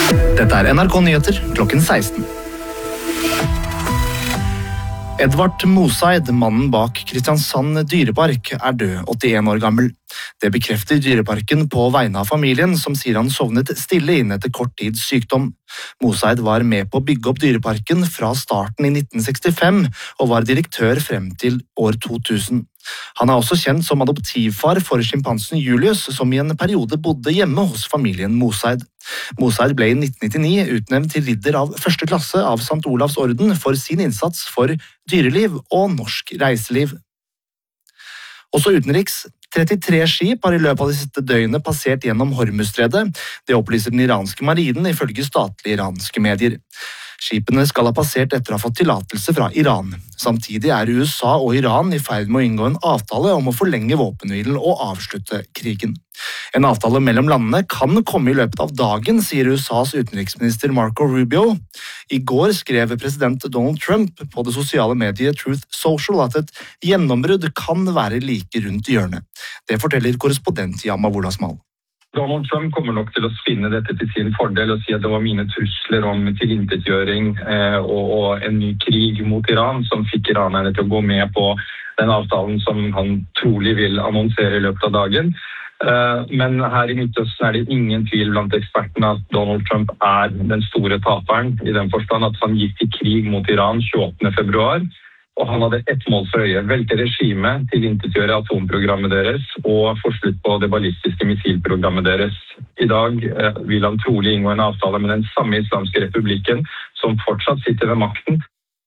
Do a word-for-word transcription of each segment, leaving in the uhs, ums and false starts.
Dette er N R K Nyheter klokken seksten. Edvard Moseid, mannen bak Kristiansand dyrepark, er død, åttien år gammel. Det bekrefter dyreparken på vegne av familien, som sier han sovnet stille inn etter kort tids sykdom. Moseid var med på å bygge opp dyreparken fra starten i nitten sekstifem og var direktør frem til år to tusen. Han er også kjent som adoptivfar for sjimpansen Julius, som i en periode bodde hjemme hos familien Moseid. Moseid ble i nitten nittini utnevnt til ridder av første klasse av Sankt Olavs orden for sin innsats for dyreliv og norsk reiseliv. Også utenriks. trettitre skip har i løpet av de siste døgnet passert gjennom Hormuzstredet. Det opplyser den iranske marinen ifølge statlige iranske medier. Skipene skal ha passert etter å ha fått tillatelse fra Iran. Samtidig er U S A og Iran i ferd med å inngå en avtale om å forlenge våpenhvilen og avslutte krigen. En avtale mellom landene kan komme i løpet av dagen, sier U S A's utenriksminister Marco Rubio. I går skrev president Donald Trump på det sosiale mediet Truth Social at et gjennombrudd kan være like rundt hjørnet. Det forteller korrespondent Yama Wolasmal. Donald Trump kommer nok til å spinne dette til sin fordel og si at det var mine trusler om tilintetgjøring eh, og, og en ny krig mot Iran som fikk iranerne til å gå med på den avtalen som han trolig vil annonsere i løpet av dagen. Eh, men her i Midtøsten er det ingen tvil blant ekspertene at Donald Trump er den store taperen, i den forstand at han gikk i krig mot Iran tjueåttende februar. Og han hadde ett mål for øye, velte regimet, tilintetgjøre atomprogrammet deres og få slutt på det ballistiske missilprogrammet deres. I dag eh, vil han trolig inngå en avtale med den samme islamske republikken som fortsatt sitter ved makten.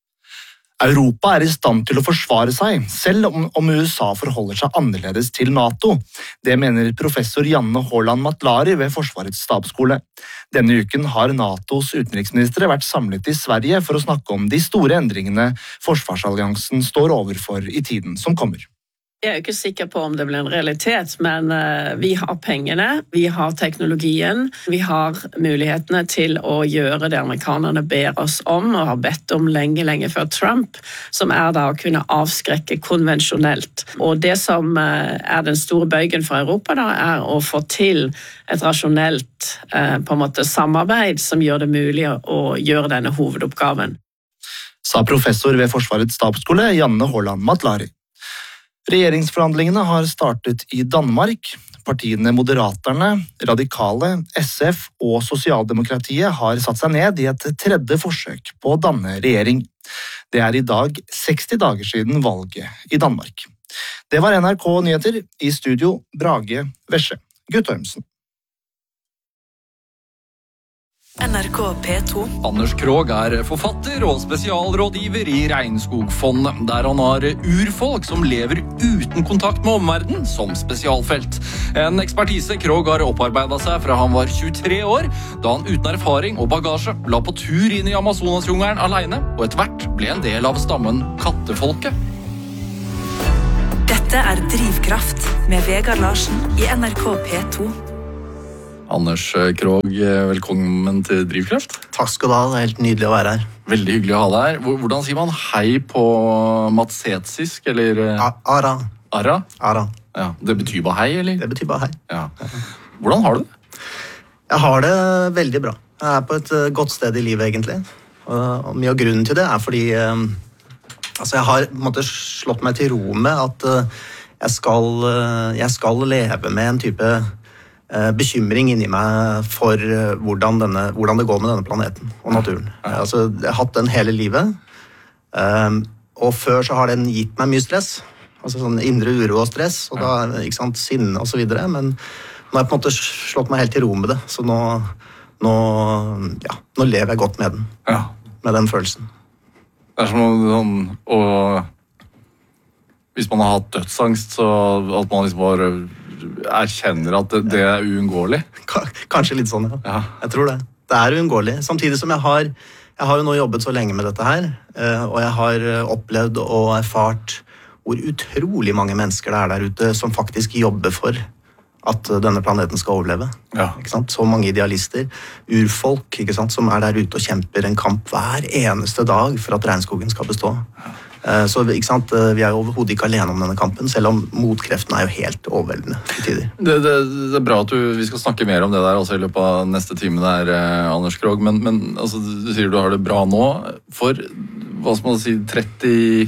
Europa er i stand til å forsvare seg, selv om, om U S A forholder seg annerledes til NATO. Det mener professor Janne Haaland Matlary ved Forsvarets stabsskole. Denne uken har NATOs utenriksministre vært samlet i Sverige for å snakke om de store endringene forsvarsalliansen står overfor i tiden som kommer. Jeg er ikke sikker på om det blir en realitet, men uh, vi har pengene, vi har teknologien, vi har mulighetene til å gjøre det amerikanerne ber oss om og har bedt om lenge, lenge før Trump, som er da å kunne avskrekke konvensjonelt. Og det som uh, er den store bøygen for Europa da, er å få til et rasjonelt uh, på en måte samarbeid som gjør det mulig å gjøre denne hovedoppgaven. Sa professor ved Forsvarets stabsskole Janne Haaland Matlary. Regjeringsforhandlingene har startet i Danmark. Partiene Moderaterne, Radikale, S F og Sosialdemokratiet har satt seg ned i et tredje forsøk på å danne regjering. Det er i dag seksti dager siden valget i Danmark. Det var N R K Nyheter, i studio Brage Vesje Guttormsen. N R K P to. Anders Krog er forfatter og spesialrådgiver i Regnskogfondet, der han har urfolk som lever uten kontakt med omverdenen som spesialfelt. En ekspertise Krog har opparbeidet seg fra han var tjuetre år, da han uten erfaring og bagasje la på tur inn i Amazonasjungelen alene, og etter hvert ble en del av stammen Kattefolket. Dette er Drivkraft med Vegard Larsen i N R K P to. Anders Krog, velkommen til Drivkraft. Takk skal du ha, det er helt nydelig å være her. Veldig hyggelig å ha deg her. Hvordan sier man hei på matsetsisk, eller? A- Ara. Ara? Ara. Ja, det betyr bare hei, eller? Det betyr bare hei. Ja. Hvordan har du det? Jeg har det veldig bra. Jeg er på et godt sted i livet, egentlig. Og mye av grunnen til det er fordi altså jeg har på en måte slått meg til ro med at jeg skal, jeg skal leve med en type bekymring inni meg for hvordan, denne, hvordan det går med denne planeten og naturen. Altså, jeg har hatt den hele livet, og før så har den gitt meg mye stress, altså sånn indre uro og stress, og da, ikke sant, sinne og så videre, men nå har jeg på en måte slått meg helt til ro med det, så nå, nå, ja, nå lever jeg godt med den, ja. Med den følelsen. Det er som sånn, og hvis man har hatt dødsangst, så at man liksom bare erkjenner at det, det er uunngåelig. Kanskje litt sånn, ja. Ja. Jeg tror det. Det er uunngåelig. Samtidig som jeg har, jeg har jo nå jobbet så lenge med dette her, og jeg har opplevd og erfart hvor utrolig mange mennesker det er der ute som faktisk jobber for at denne planeten skal overleve. Ja. Ikke sant? Så mange idealister, urfolk, ikke sant? Som er der ute og kjemper en kamp hver eneste dag for at regnskogen skal bestå. Så ikke sant, vi er jo overhodet ikke alene om denne kampen, selv om motkreftene er jo helt overveldende i tider. Det, det, det er bra at du, vi skal snakke mer om det der også i løpet av neste time der, Anders Krogh, men, men altså, du sier du har det bra nå. For, hva skal man si, trettisju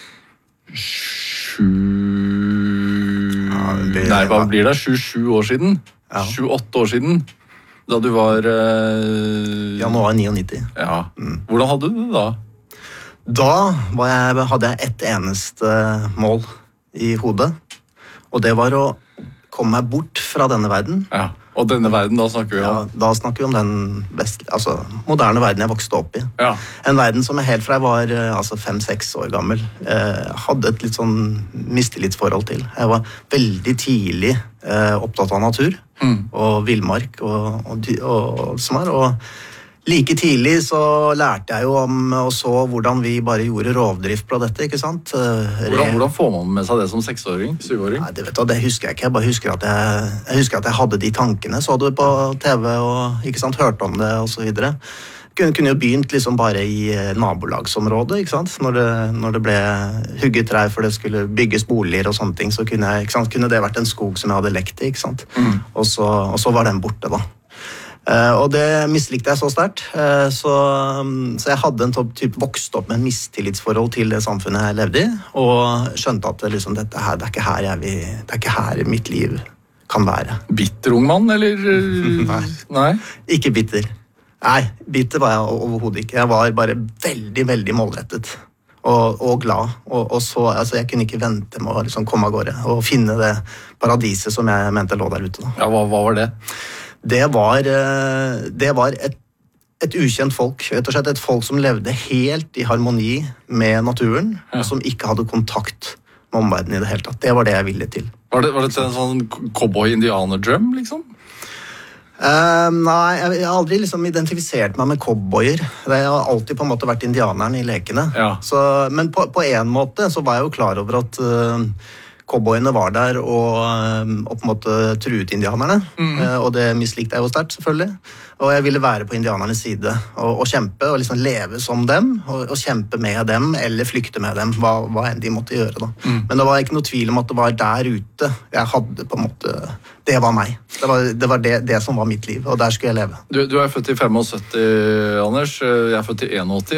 ja, blir, Nei, hva blir det? tjuesju år siden? Ja. tjueåtte år siden? Da du var eh... januar nittini. Ja. Mm. Hvordan hadde du det da? Da var jeg, hadde jeg ett eneste mål i hodet, og det var å komme meg bort fra denne verden. Ja, og denne verden, da snakker vi om? Ja, da snakker vi om den best, altså, moderne verden jeg vokste opp i. Ja. En verden som jeg helt fra jeg var altså, fem-seks år gammel, eh, hadde et litt sånn mistillitsforhold til. Jeg var veldig tidlig eh, opptatt av natur, mm. og villmark og, og, og, og sånn, og like tidlig så lærte jeg jo om og så hvordan vi bare gjorde rovdrift på dette, ikke sant? Hvordan, hvordan får man med seg det som seksåring, syvåring? Nei, det, vet du, det husker jeg ikke. Jeg bare husker at jeg, jeg husker at jeg hadde de tankene. Så det på T V og ikke sant, hørte om det og så videre. Kunne, kunne jo begynt liksom bare i nabolagsområdet, ikke sant? Når det, når det ble hugget trær for det skulle bygges boliger og sånne ting, så kunne, jeg, ikke sant? Kunne det vært en skog som jeg hadde lekt i, ikke sant? Mm. Og, så, og så var den borte da. Uh, og det mislikte jeg så sterkt, uh, så, um, så jeg hadde en type vokst opp med en mistillitsforhold til det samfunnet jeg levde i, og skjønte at det, liksom, dette her, det, er ikke her jeg vil, det er ikke her mitt liv kan være. Bitter ung mann, eller? Nei. Nei, ikke bitter. Nei, bitter var jeg overhodet ikke. Jeg var bare veldig, veldig målrettet og, og glad, og, og så, altså, jeg kunne ikke vente med å liksom, komme av gårde og finne det paradiset som jeg mente lå der ute. Da. Ja, hva, hva var det? Det var, det var et, et ukjent folk, rett og slett et folk som levde helt i harmoni med naturen, ja. Og som ikke hadde kontakt med omverdenen i det hele tatt. Det var det jeg ville til. Var det, var det en sånn cowboy-indianer-drøm, liksom? Uh, nei, jeg har aldri liksom identifisert meg med cowboyer. Jeg har alltid på en måte vært indianeren i lekene. Ja. Så, men på, på en måte så var jeg jo klar over at uh, cowboyene var der og, og på en måte truet indianerne, mm. og det mislikte jeg jo sterkt, selvfølgelig. Og jeg ville være på indianernes side og, og kjempe, og liksom leve som dem, og, og kjempe med dem, eller flykte med dem, hva, hva enn de måtte gjøre da. Mm. Men det var ikke noe tvil om at det var der ute jeg hadde på en måte, det var meg. Det var det, var det, det som var mitt liv, og der skulle jeg leve. Du, du er født i syttifem, Anders, jeg er født i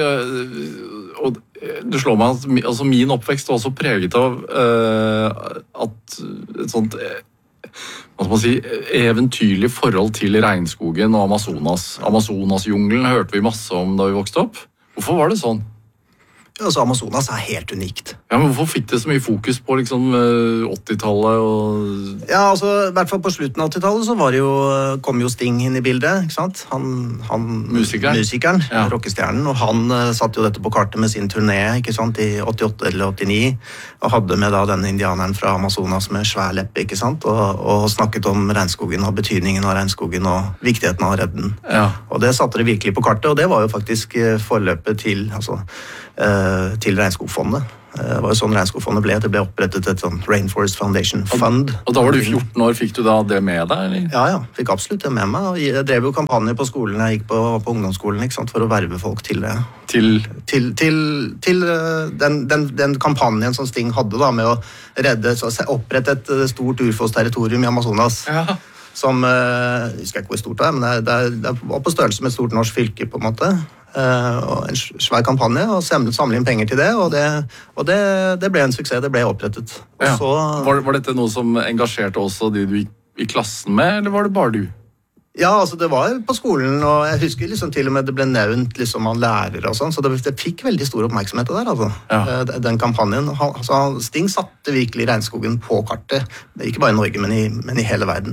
åttien, og du slår meg at altså, min oppvekst var også preget av uh, at et sånt uh, hva skal man si, eventyrlig forhold til regnskogen og Amazonas. Amazonasjungelen hørte vi masse om da vi vokste opp. Hvorfor var det sånn? Altså, Amazonas er helt unikt. Ja, men hvorfor fikk det så mye fokus på liksom, åttitallet? Og... Ja, altså, i hvert fall på slutten av åttitallet så var det jo, kom jo Sting inn i bildet, ikke sant? Han, han musikeren, musikeren ja. rockestjernen, og han uh, satt jo dette på kartet med sin turné, ikke sant, i åttiåtte eller åttini, og hadde med da denne indianeren fra Amazonas med svær leppe, ikke sant, og, og snakket om regnskogen og betydningen av regnskogen og viktigheten av å redde den. Ja. Og det satte det virkelig på kartet, og det var jo faktisk forløpet til, altså, uh, til Regnskogfondet. Det var jo sånn Regnskogfondet ble. Det ble opprettet et sånn Rainforest Foundation Fund. Og da var du fjorten år. Fikk du da det med deg? Eller? Ja, ja. Fikk absolutt det med meg. Og jeg drev jo kampanjer på skolen. Jeg gikk på, på ungdomsskolen, ikke sant, for å verve folk til det. Til? Til, til, til den, den, den kampanjen som Sting hadde da, med å redde, så opprette et stort urfolksterritorium i Amazonas. Ja. Som, jeg husker ikke hvor stort det er, men det, er, det var på størrelse med et stort norsk fylke, på en måte. Uh, og en svær kampanje, og samle, samle inn penger til det, og, det, og det, det ble en suksess, det ble opprettet. Og ja. så, var, var dette noe som engasjerte også de du gikk i klassen med, eller var det bare du? Ja, altså det var på skolen, og jeg husker liksom til og med det ble nevnt liksom av lærere og sånn, så det, det fikk veldig stor oppmerksomhet der, altså, ja. den kampanjen. Han, altså, Sting satte virkelig regnskogen på kartet, ikke bare i Norge, men i, men i hele verden.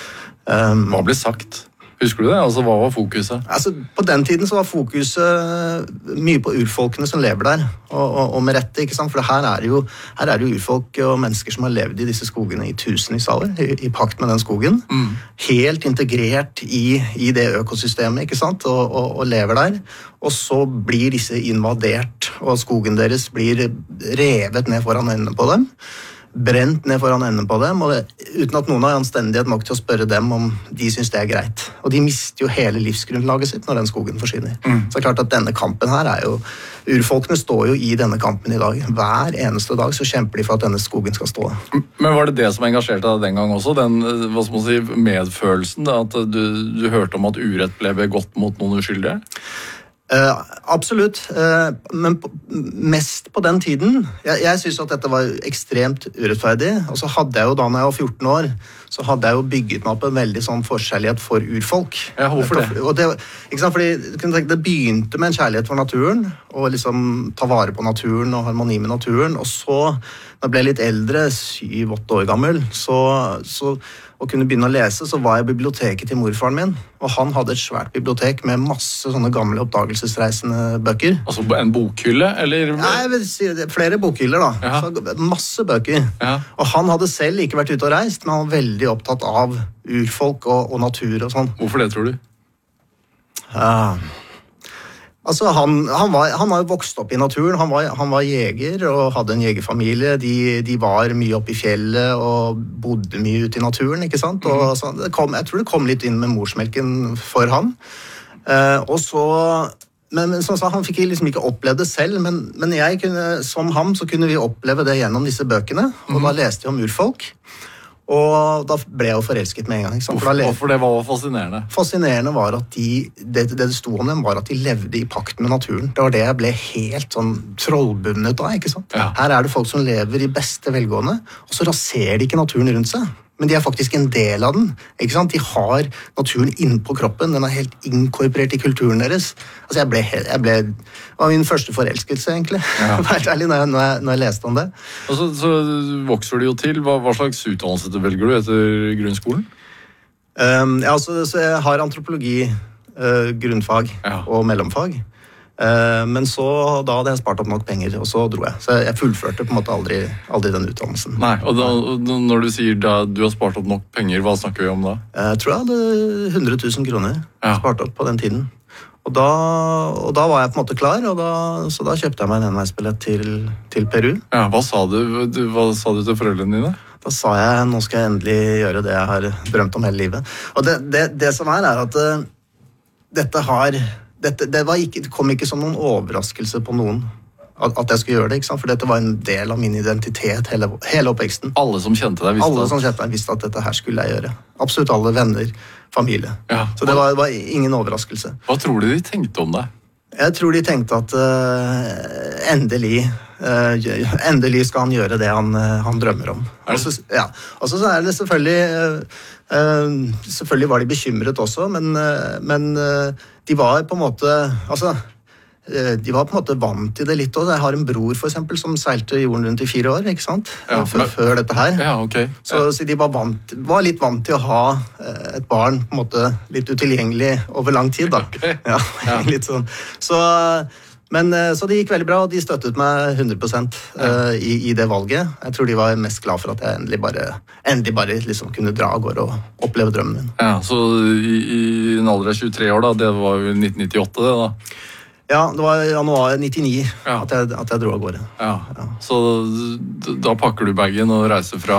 Um, Hva ble sagt? Husker du det? Altså, hva var fokuset? Altså, på den tiden så var fokuset mye på urfolkene som lever der, og, og, og med rette, ikke sant? For her er, jo, her er det jo urfolk og mennesker som har levd i disse skogene i tusenvis av år, i, i pakt med den skogen. Mm. Helt integrert i, i det økosystemet, ikke sant? Og, og, og lever der. Og så blir disse invadert, og skogen deres blir revet ned foran øynene på dem. brent ned foran enden på dem, og det, uten at noen har anstendighet nok til å spørre dem om de synes det er greit. Og de mister jo hele livsgrunnlaget sitt når den skogen forsvinner. Mm. Så det er klart at denne kampen her er jo, urfolkene står jo i denne kampen i dag. Hver eneste dag så kjemper de for at denne skogen skal stå. Men var det det som engasjerte deg den gang også? Den, hva skal man si, medfølelsen, da, at du, du hørte om at urett ble begått mot noen uskyldige? Uh, absolutt, uh, men på, mest på den tiden. Jeg, jeg synes at dette var ekstremt urettferdig, og så hadde jeg jo da når jeg var fjorten år, så hadde jeg jo bygget meg opp en veldig sånn forskjellighet for urfolk. Ja, hvorfor det? Og det, ikke sant, fordi det begynte med en kjærlighet for naturen, og liksom ta vare på naturen og harmoni med naturen, og så, når jeg ble litt eldre, syv-åtte år gammel, så, så og kunne begynne å lese, så var jeg i biblioteket til morfaren min, og han hadde et svært bibliotek med masse sånne gamle oppdagelsesreisende bøker. Altså en bokhylle, eller? Nei, jeg vil si flere bokhyller da. Ja. Så, masse bøker. Ja. Og han hadde selv ikke vært ute og reist, men han var veldig opptatt av urfolk og, og natur og sånn. Hvorfor det, tror du? Ja... Altså, han, han, var, han var jo vokst opp i naturen, han var, han var jeger og hadde en jegerfamilie, de, de var mye oppe i fjellet og bodde mye ute i naturen, ikke sant? Og, så, det kom, jeg tror det kom litt inn med morsmelken for han. Eh, og så, men, men som sa, han fikk liksom ikke oppleve det selv, men, men jeg kunne, som ham så kunne vi oppleve det gjennom disse bøkene, og mm. da leste jeg om urfolk. Og da ble jeg jo forelsket med en gang. Ikke sant? Hvorfor, hvorfor det var fascinerende? Fascinerende var at de, det, det det sto om dem var at de levde i pakt med naturen. Det var det jeg ble helt sånn trollbundet av, ikke sant? Ja. Her er det folk som lever i beste velgående, og så raserer de ikke naturen rundt seg. Men de er faktisk en del av den, ikke sant? De har naturen innpå kroppen, den er helt inkorporert i kulturen deres. Altså jeg ble, helt, jeg ble det var min første forelskelse egentlig, ja. Helt ærlig, når jeg, når, jeg, når jeg leste om det. Og så, så vokser du jo til, hva, hva slags utdannelse velger du etter grunnskolen? Um, ja, altså, så jeg har antropologi, uh, grunnfag ja. Og mellomfag. Uh, men så, da hadde jeg spart opp nok penger, og så dro jeg. Så jeg fullførte på en måte aldri, aldri den utdannelsen. Nei, og da, når du sier da du har spart opp nok penger, hva snakker vi om da? Jeg tror jeg hadde hundre tusen kroner ja. Spart opp på den tiden. Og da, og da var jeg på en måte klar, og da, så da kjøpte jeg meg en enveisbillett til, til Peru. Ja, hva sa du, hva sa du til foreldrene dine? Da sa jeg, nå skal jeg endelig gjøre det jeg har drømt om hele livet. Og det, det, det som er, er at uh, dette har... Dette, det, var ikke, det kom ikke som noen overraskelse på noen at, at jeg skulle gjøre det, ikke sant? For dette var en del av min identitet hele, hele oppveksten. Alle som kjente deg visste alle som kjente deg visste at dette her skulle jeg gjøre. Absolutt alle venner, familie. Ja. Så det var, var ingen overraskelse. Hva tror du de tenkte om deg? Jeg tror de tenkte at uh, endelig uh, endelig skal han gjøre det han, uh, han drømmer om. Og så ja. så er det selvfølgelig uh, uh, selvfølgelig var de bekymret også, men, uh, men uh, de var på en måte altså, uh, de var på en måte vant til det litt også. Jeg har en bror for eksempel som seilte jorden rundt i fire år, ikke sant? Ja, før, men, før dette her. Ja, okay. Så, så de var, vant, var litt vant til å ha uh, et barn på en måte litt utilgjengelig over lang tid da. Okay. Ja, ja. Litt sånn. Så Men, så det gikk veldig bra, og de støttet meg hundre prosent uh, i, i det valget. Jeg tror de var mest glad for at jeg endelig bare, endelig bare liksom kunne dra av gårde og oppleve drømmen min. Ja, Så i, i en alder av tjuetre år, da, det var jo nitten nittiåtte, det da? Ja, det var januar nittini ja. at, jeg, at jeg dro av gårde. Ja. Ja. Så da pakker du bagen og reiser fra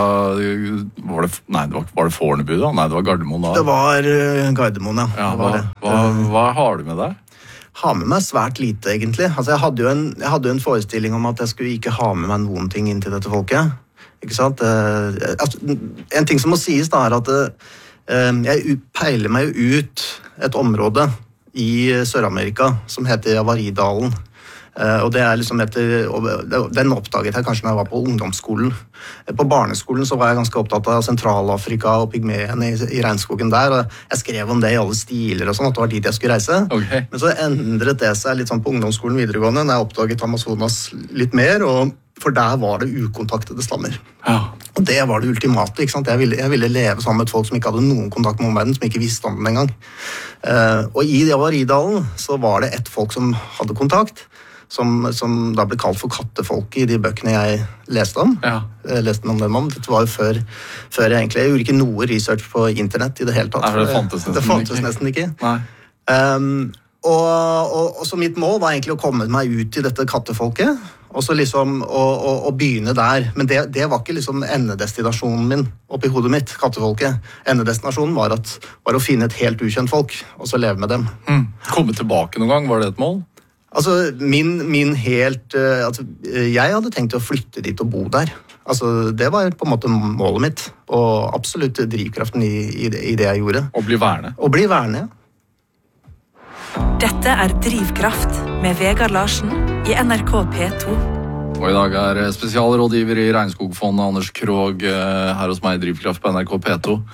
var det, Nei, det var, var det Fornebu da? Nei, det var Gardermoen da? Det var uh, Gardermoen, ja. ja det hva, var det. Hva, hva har du med deg? Har med meg svært lite, egentlig. Altså, jeg hadde jo en, jeg hadde jo en forestilling om at jeg skulle ikke ha med meg noen ting inn til dette folket. Ikke sant? Uh, altså, en ting som må sies da, er at uh, jeg peiler meg jo ut et område i Sør-Amerika som heter Javaridalen. Uh, og det er liksom etter, den oppdaget jeg kanskje når jeg var på ungdomsskolen. På barneskolen så var jeg ganske opptatt av Sentral-Afrika og pygmeene i, i regnskogen der, og jeg skrev om det i alle stiler og sånn, at det var dit jeg skulle reise. Okay. Men så endret det seg litt sånn på ungdomsskolen videregående, når jeg oppdaget Amazonas litt mer, og for der var det ukontaktede stammer. Ja. Og det var det ultimate, ikke sant? Jeg ville, jeg ville leve sammen med et folk som ikke hadde noen kontakt med omverdenen, som ikke visste om den engang. Uh, og i Javaridalen så var det et folk som hadde kontakt, Som, som da ble kalt for kattefolket i de bøkene jeg leste om. Ja. Jeg leste om dem om. Dette var jo før, før jeg egentlig... Jeg gjorde ikke noe research på internett i det hele tatt. Nei, det fantes nesten, det fantes ikke. nesten ikke. Nei. Um, og, og, og så mitt mål var egentlig å komme meg ut i dette kattefolket. Og så liksom å, å, å begynne der. Men det, det var ikke liksom endedestinasjonen min oppi hodet mitt, kattefolket. Endedestinasjonen var, at, var å finne et helt ukjent folk, og så leve med dem. Mm. Komme tilbake noen gang, var det et mål? Altså, min, min helt... Uh, altså, jeg hadde tenkt å flytte dit og bo der. Altså, det var på en måte målet mitt, og absolutt drivkraften i, i, det, i det jeg gjorde. Å bli værende. Å bli værende, ja. Dette er Drivkraft med Vegard Larsen i N R K P to. Og i dag er spesialrådgiver i Regnskogfondet Anders Krogh her hos meg i Drivkraft på N R K P to.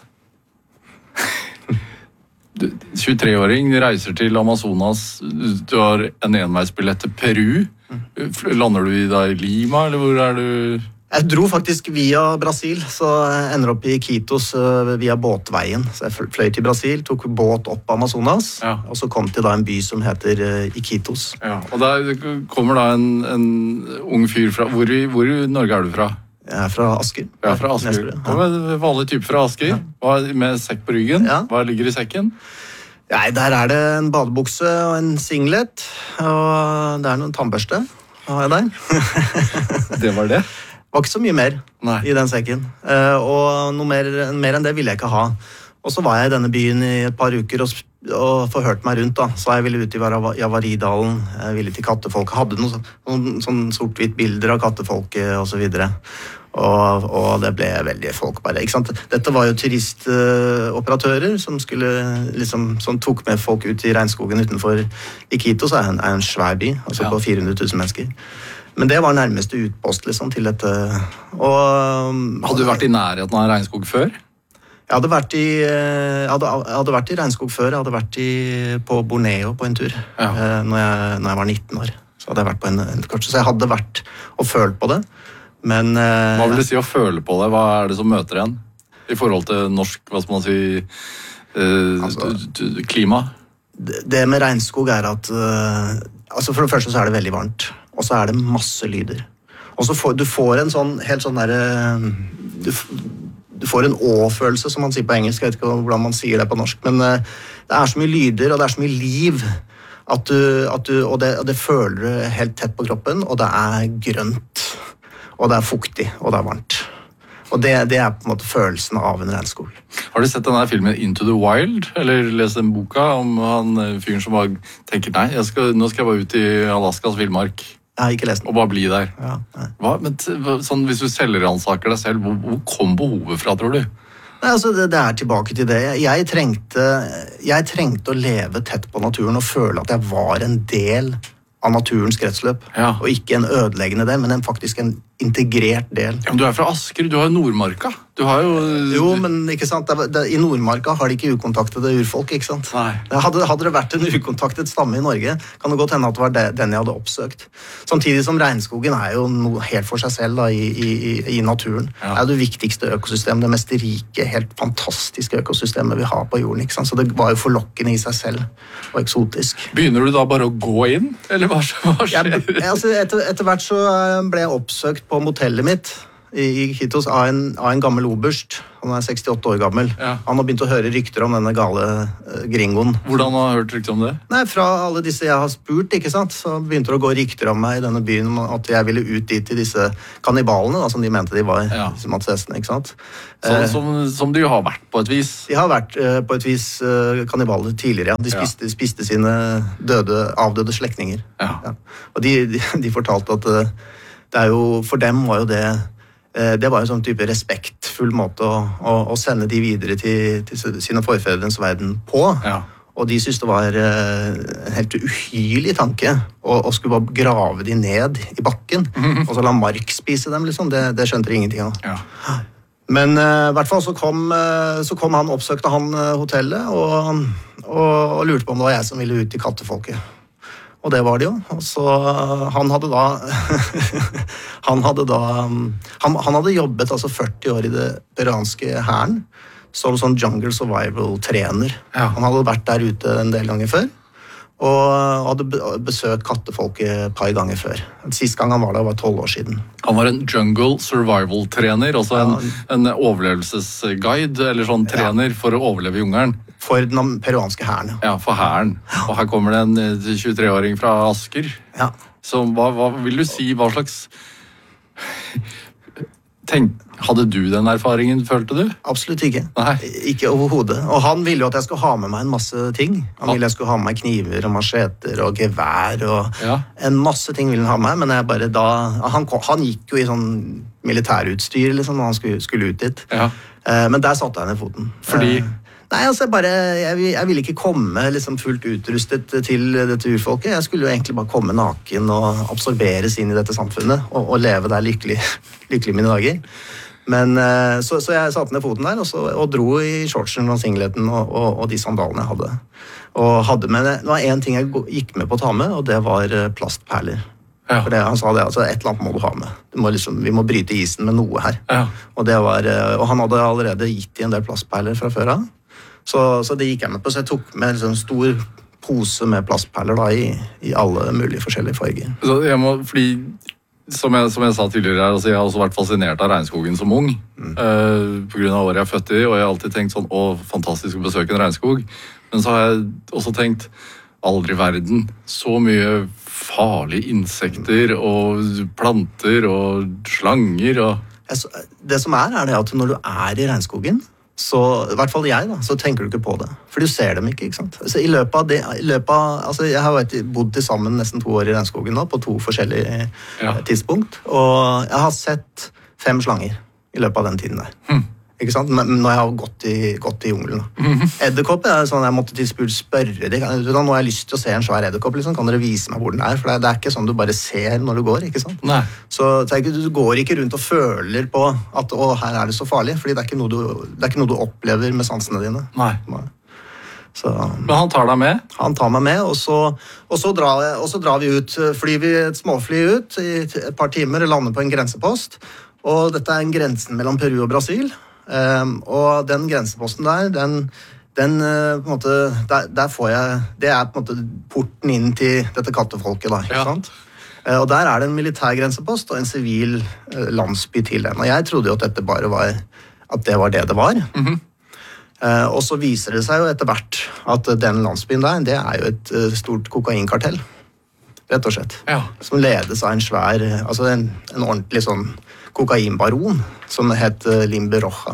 tjuetre-åring reiser til Amazonas, du har en enveisbillett til Peru. Lander du i da i Lima, eller hvor er du? Jeg dro faktisk via Brasil, så jeg ender opp i Iquitos via båtveien. Så jeg fløy til Brasil, tok båt opp Amazonas, ja. Og så kom til da en by som heter Iquitos. Ja, og der kommer da en, en ung fyr fra... Hvor i, hvor i Norge er du fra? Jeg er fra Asker. Ja, fra Asker. Nesbø, ja. En vanlig type fra Asker, ja. Hva, med sekk på ryggen. Ja. Hva ligger i sekken? Nei, der er det en badebukse og en singlet, og det er noen tannbørste. Hva har jeg der? Det var det? Det var ikke så mye mer. Nei. I den sekken. Uh, og noe mer, mer enn det ville jeg ikke ha. Og så var jeg i denne byen i et par uker og, og forhørte meg rundt. Da. Så jeg ville ut i Javaridalen, jeg ville til kattefolk. Jeg hadde noen, noen sånn sort-hvitt bilder av kattefolket og så videre. Og, og det ble veldig folk bare, ikke sant? Dette var jo turistoperatører uh, som, skulle, liksom, som tok med folk ut i regnskogen utenfor Iquitos, er en, er en svær by, altså ja. På fire hundre tusen mennesker. Men det var nærmeste utpost liksom, til dette. Og, hadde du vært i nærheten av regnskog før? Jeg hadde vært i, jeg hadde, jeg hadde vært i regnskog før. Jeg hadde vært i, på Borneo på en tur, ja. når, jeg, når jeg var nitten år. Så hadde jeg vært på en, en kort, så jeg hadde vært og følt på det. Men, hva vil det si å føle på det? Hva er det som møter en? I forhold til norsk, hva skal man si, eh, altså, klima? Det, det med regnskog er at, uh, altså for det første så er det veldig varmt. Og så er det masse lyder. Og så får du får en sånn, helt sånn der, du, du får en å-følelse, som man sier på engelsk, jeg vet ikke hvordan man sier det på norsk, men uh, det er så mye lyder, og det er så mye liv, at du, at du, og, det, og det føler du helt tett på kroppen, og det er grønt, og det er fuktig, og det er varmt. Og det, det er på en måte følelsen av en regnskog. Har du sett denne filmen Into the Wild, eller lest den boka om han fyren som bare tenker, nei, jeg skal, nå skal jeg bare ut i Alaskas villmark. Jeg har ikke lest den. Og bare bli der. Ja, Hva, men sånn, hvis du selgeransaker deg selv, hvor, hvor kom behovet fra, tror du? Nei, altså, det, det er tilbake til det. Jeg, jeg, trengte, jeg trengte å leve tett på naturen og føle at jeg var en del av naturens kretsløp. Ja. Og ikke en ødeleggende del, men en, faktisk en integrert del. Ja, men du er fra Asker, du har jo Nordmarka. Du har jo... Jo, men ikke sant, det, det, i Nordmarka har de ikke ukontaktede urfolk, ikke sant? Nei. Hadde, hadde det vært en ukontaktet stamme i Norge, kan det godt hende at det var det, den jeg hadde oppsøkt. Samtidig som regnskogen er jo noe helt for seg selv da, i, i, i naturen. Ja. Det er det viktigste økosystemet, det mest rike, helt fantastiske økosystemet vi har på jorden, ikke sant? Så det var jo forlokkende i seg selv, og eksotisk. Begynner du da bare å gå inn, eller hva, hva skjer? Jeg, altså, etter, etter hvert så ble jeg oppsøkt på motellet mitt i Iquitos av en, av en gammel oberst. Han er sekstiåtte år gammel. Ja. Han har begynt å høre rykter om denne gale uh, gringoen. Hvordan har du hørt rykter om det? Nei, fra alle disse jeg har spurt, ikke sant? Så begynte det å gå rykter om meg i denne byen om at jeg ville ut dit til disse kannibalene, da, som de mente de var, ja. Disse matsessene, ikke sant? Så, uh, som, som de har vært på et vis? De har vært uh, på et vis uh, kannibaler tidligere, ja. De spiste, ja. spiste sine døde, avdøde slektninger. Ja. Ja. Og de, de, de fortalte at uh, det er jo, for dem var jo det Det var en sånn type respektfull måte å, å, å sende de videre til, til sine forfedrens verden på. Ja. Og de syntes det var en helt uhyrlig tanke å, å skulle bare grave de ned i bakken, mm-hmm. og så la mark spise dem, liksom. Det, det skjønte de ingenting av. Ja. Men uh, i hvert fall så kom, uh, så kom han, oppsøkte han uh, hotellet, og, og, og lurte på om det var jeg som ville ut til kattefolket. Og det var det jo. Og så han hadde da han hadde da han, han hadde jobbet altså førti år i det peruanske hæren som sånn jungle survival-trener. Ja. Han hadde vært der ute en del ganger før og hadde besøkt kattefolket et par ganger før. Sist gang han var der var tolv år siden. Han var en jungle survival-trener, altså en, ja. en overlevelsesguide, eller sånn trener ja. For å overleve i jungelen. For den peruanske hæren. Ja, for hæren. Og her kommer det en tjuetre-åring fra Asker. Ja. Så hva, hva vil du si, hva slags Tenk, hadde du den erfaringen, følte du? Absolutt ikke. Nei. Ikke overhodet. Og han ville jo at jeg skulle ha med meg en masse ting. Han ville jeg skulle ha med meg kniver og macheter og gevær og Ja. en masse ting ville han ha med meg, men jeg bare da Han, kom, han gikk jo i sånn militærutstyr liksom, når han skulle, skulle ut dit. Ja. Eh, men der satte jeg ned foten. Fordi? Eh, Nei, altså jeg bare, jeg, jeg ville ikke komme liksom fullt utrustet til dette urfolket. Jeg skulle jo egentlig bare komme naken og absorberes inn i dette samfunnet og, og leve der lykkelig, lykkelig mine dager. Men eh, så, så jeg satte ned foten der og, så, og dro i shortsen og singleten og, og, og de sandalene jeg hadde. Og hadde med, det var en ting jeg gikk med på å ta med, og det var eh, plastperler. Ja. For det, han sa det, altså et eller annet må du ha med. Du må liksom, vi må bryte isen med noe her. Ja. Og, det var, eh, og han hadde allerede gitt i en del plastperler fra før av. Så, så det gikk jeg med på, så jeg tok med en sånn stor pose med plastperler da, i, i alle mulige forskjellige farger. Så jeg må, fordi, som jeg, som jeg sa tidligere her, altså jeg har også vært fascinert av regnskogen som ung, mm. uh, på grunn av året jeg er født i, og jeg har alltid tenkt sånn, å, fantastisk å besøke en regnskog. Men så har jeg også tenkt, aldri i verden, så mye farlige insekter og planter og slanger og... Det som er, er det at når du er i regnskogen, så, i hvert fall jeg da, så tenker du ikke på det. For du ser dem ikke, ikke sant? Så i løpet av det, i løpet av, altså jeg har vært, bodd til sammen nesten to år i regnskogen nå, på to forskjellige Ja. tidspunkt, og jeg har sett fem slanger i løpet av den tiden der. Hm. Ikke sant? Men når jeg har gått i, gått i jungelen. Mhm. Edderkopp er sånn jeg måtte til spurt spørre dem. Nå har jeg lyst til å se en svær edderkopp, liksom. Kan dere vise meg hvor den er? For det er, det er ikke sånn du bare ser når du går, ikke sant? Nei. Så tenk, du går ikke rundt og føler på at å, her er det så farlig, fordi det er ikke noe du, det er ikke noe du opplever med sansene dine. Nei. Så, Men han tar deg med? han tar meg med, og så, og så, drar, jeg- og så drar vi ut, flyr vi et småfly ut i et par timer, lander på en grensepost, og dette er en grensen mellom Peru og Brasil, um, og den grenseposten der, den, den uh, på en måte, der, der får jeg, det er på en måte porten inn til dette kattefolket da, ikke Ja. sant? Uh, og der er det en militær grensepost og en sivil uh, landsby til den, og jeg trodde jo at dette bare var, at det var det det var. Mhm. Uh, og så viser det seg jo etter hvert at den landsbyen der, det er jo et uh, stort kokainkartell, rett og slett. Ja. Som ledes av en svær, altså en, en ordentlig sånn kokainbaron, som het uh, Limbe Roja.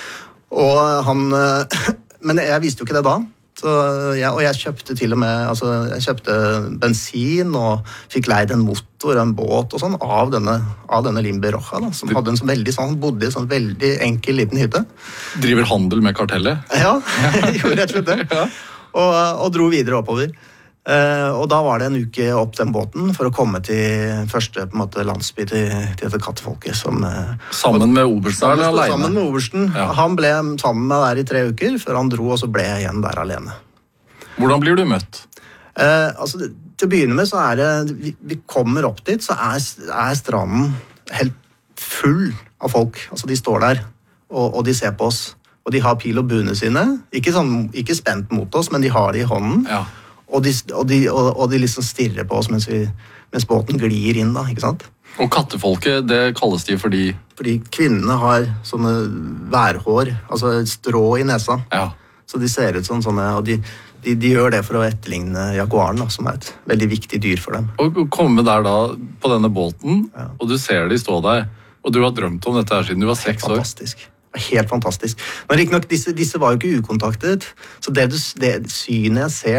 Og han, uh, men jeg visste jo ikke det da, så jeg, og jeg kjøpte til og med, altså jeg kjøpte bensin og fikk leid en motor, en båt og sånn av denne, av denne Limbe Roja, da, som hadde en sånn veldig sånn, bodde i en sånn veldig enkel liten hytte. Driver handel med kartellet? Ja, jeg gjorde rett og slett det. Ja. Og, og dro videre oppover. Eh, og da var det en uke opp den båten for å komme til første på en måte, landsby til, til dette kattefolket. Som, eh, Sammen med obersten eller sammen, alene? sammen med obersten. Ja. Han ble sammen med der i tre uker, før han dro, og så ble jeg igjen der alene. Hvordan blir du møtt? Eh, altså, det- til å begynne med så er det, vi, vi kommer opp dit, så er, er stranden helt full av folk. Altså de står der, og, og de ser på oss. Og de har pil og bune sine. Ikke, sånn, ikke spent mot oss, men de har det i hånden. Ja. Og de, og, de, og, og de liksom stirrer på oss mens, vi, mens båten glir inn da, ikke sant? Og kattefolket, det kalles de fordi... Fordi kvinnene har sånne værhår, altså strå i nesa. Ja. Så de ser ut som sånne, og de, de, de gjør det for å etterligne jaguaren, da, som er et veldig viktig dyr for dem. Og komme der da på denne båten, Ja. og du ser de stå der, og du har drømt om dette her siden du var seks år. Fantastisk. Helt fantastisk. Men riktignok, disse, disse var jo ikke ukontaktet, så det, du, det synet jeg ser